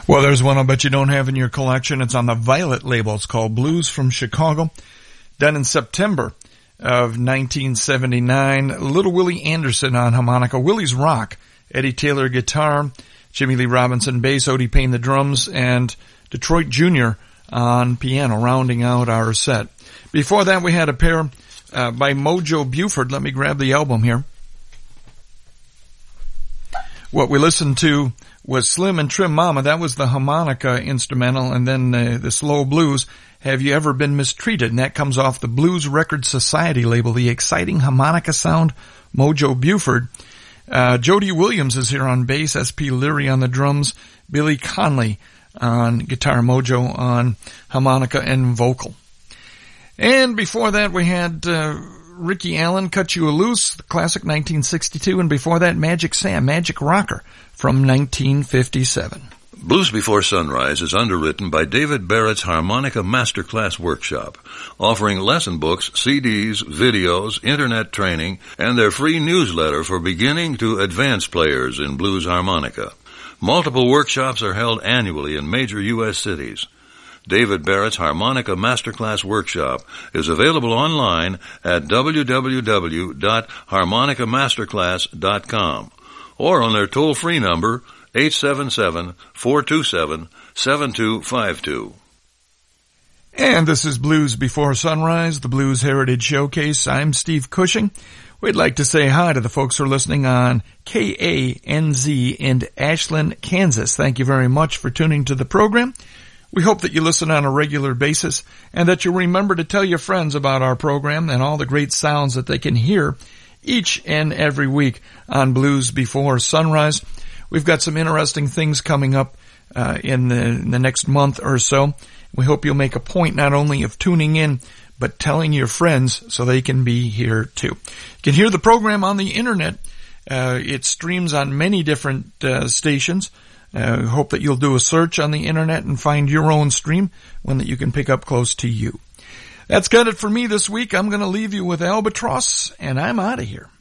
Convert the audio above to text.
Well, there's one I bet you don't have in your collection. It's on the Violet label. It's called Blues from Chicago. Done in September of 1979. Little Willie Anderson on harmonica, Willie's Rock, Eddie Taylor guitar, Jimmy Lee Robinson bass, Odie Payne the drums, and Detroit Jr. on piano, rounding out our set. Before that, we had a pair by Mojo Buford. Let me grab the album here. What we listened to was Slim and Trim Mama. That was the harmonica instrumental, and then the slow blues, Have You Ever Been Mistreated? And that comes off the Blues Record Society label, the exciting harmonica sound, Mojo Buford. Jody Williams is here on bass, S.P. Leary on the drums, Billy Conley on guitar, Mojo on harmonica and vocal. And before that we had Ricky Allen, Cut You a Loose, the classic 1962, and before that Magic Sam, Magic Rocker from 1957. Blues Before Sunrise is underwritten by David Barrett's Harmonica Masterclass Workshop, offering lesson books, CDs, videos, internet training, and their free newsletter for beginning to advanced players in blues harmonica. Multiple workshops are held annually in major U.S. cities. David Barrett's Harmonica Masterclass Workshop is available online at www.harmonicamasterclass.com or on their toll-free number 877-427-7252. And this is Blues Before Sunrise, the Blues Heritage Showcase. I'm Steve Cushing. We'd like to say hi to the folks who are listening on KANZ in Ashland, Kansas. Thank you very much for tuning to the program. We hope that you listen on a regular basis and that you remember to tell your friends about our program and all the great sounds that they can hear each and every week on Blues Before Sunrise. We've got some interesting things coming up in the next month or so. We hope you'll make a point not only of tuning in, but telling your friends so they can be here too. You can hear the program on the internet. It streams on many different stations. Hope that you'll do a search on the internet and find your own stream, one that you can pick up close to you. That's got it for me this week. I'm going to leave you with Albatross, and I'm out of here.